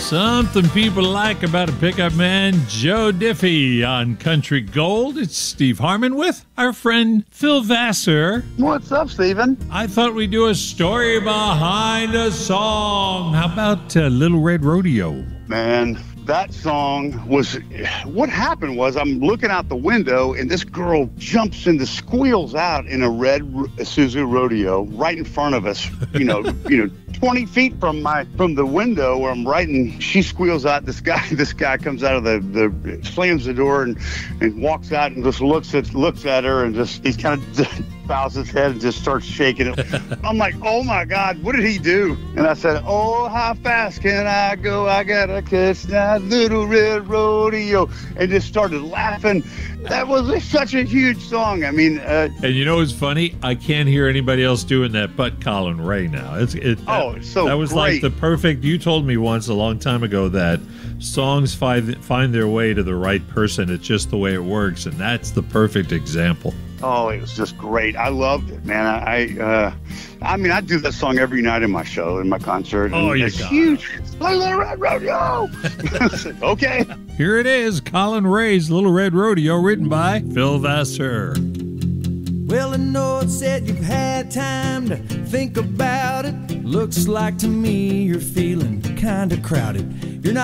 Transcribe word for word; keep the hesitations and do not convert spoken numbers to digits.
Something people like about a pickup man, Joe Diffie on Country Gold. It's Steve Harmon with our friend Phil Vassar. What's up, Steven? I thought we'd do a story behind a song. How about uh, Little Red Rodeo? Man, that song was, what happened was I'm looking out the window and this girl jumps and squeals out in a red Isuzu Rodeo right in front of us, you know, you know, twenty feet from my, from the window where I'm writing. She squeals out. This guy, this guy comes out of the, the slams the door and, and walks out and just looks at, looks at her and just, he's kind of bows his head and just starts shaking it. I'm like, oh my God, what did he do? And I said, oh, how fast can I go? I gotta catch that little red rodeo. And just started laughing. That was such a huge song. I mean, uh, and you know what's funny? I can't hear anybody else doing that but Colin Ray now. It's it. Oh, that, so that was great. Like the perfect. You told me once a long time ago that songs find find their way to the right person. It's just the way it works, and that's the perfect example. Oh, it was just great. I loved it, man. I, uh, I mean, I do that song every night in my show, in my concert. Oh, you it's got huge. Little Red Rodeo. Okay. Here it is, Colin Ray's Little Red Rodeo, written by Phil Vassar. Well, I know it said you've had time to think about it. Looks like to me you're feeling kinda crowded.